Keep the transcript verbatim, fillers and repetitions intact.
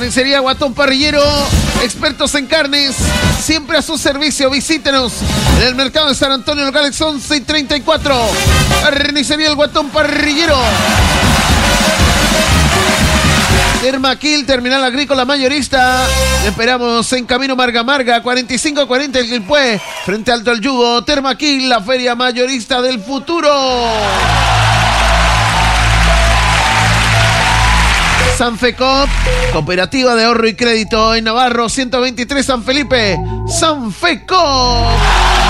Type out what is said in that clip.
Carnicería Guatón Parrillero, expertos en carnes, siempre a su servicio. Visítenos en el mercado de San Antonio, locales once y treinta y cuatro. Carnicería El Guatón Parrillero. Termaquil, Terminal Agrícola Mayorista. Le esperamos en Camino Marga Marga, cuarenta y cinco cuarenta el Quilpué, frente Alto al Yugo. Termaquil, la feria mayorista del futuro. Sanfecop, Cooperativa de Ahorro y Crédito en Navarro, ciento veintitrés San Felipe. Sanfecop.